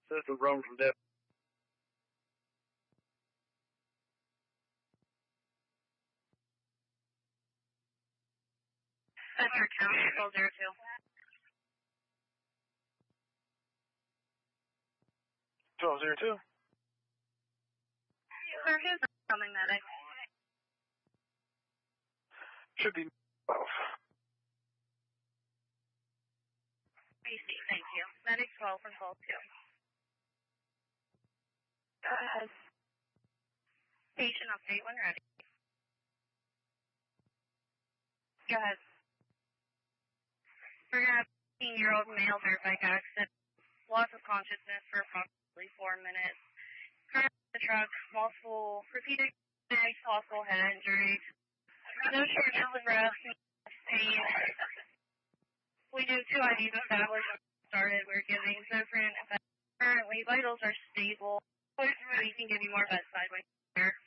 System roam from depth. That's your count, 1202. Sir, who's coming medic? Should be 12. BC, thank you. Medic 12 from 12-2. Go ahead. Patient update when ready. Go ahead. We're going to have a 15-year-old male dirt bike accident. Loss of consciousness for approximately 4 minutes. Current the truck, multiple repeated injuries, possible head injuries. No shortness of breath, pain. We do 2 IVs established when we started. We're giving Zofran. Currently, vitals are stable. We can give you more bedside when you're here.